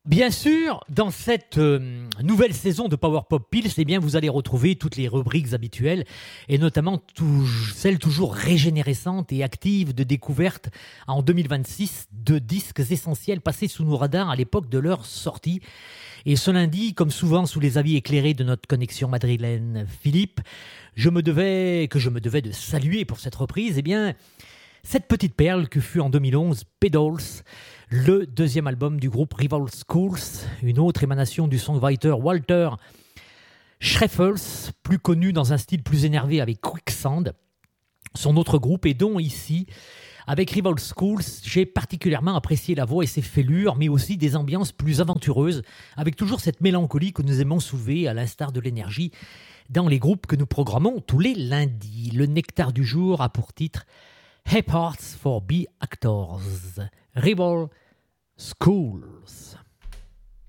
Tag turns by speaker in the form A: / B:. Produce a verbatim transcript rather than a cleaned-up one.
A: Bien sûr, dans cette euh, nouvelle saison de Power Pop Pills, eh bien, vous allez retrouver toutes les rubriques habituelles et notamment tout, celles toujours régénérescentes et actives de découverte en deux mille vingt-six de disques essentiels passés sous nos radars à l'époque de leur sortie. Et ce lundi, comme souvent sous les avis éclairés de notre connexion madrilène Philippe, je me devais, que je me devais de saluer pour cette reprise, eh bien, cette petite perle que fut en deux mille onze Pedals, le deuxième album du groupe Rival Schools, une autre émanation du songwriter Walter Schreifels, plus connu dans un style plus énervé avec Quicksand, son autre groupe, et dont ici, avec Rival Schools, j'ai particulièrement apprécié la voix et ses fêlures, mais aussi des ambiances plus aventureuses, avec toujours cette mélancolie que nous aimons soulever, à l'instar de l'énergie, dans les groupes que nous programmons tous les lundis. Le nectar du jour a pour titre Hip Hearts for B Actors, Rival Schools.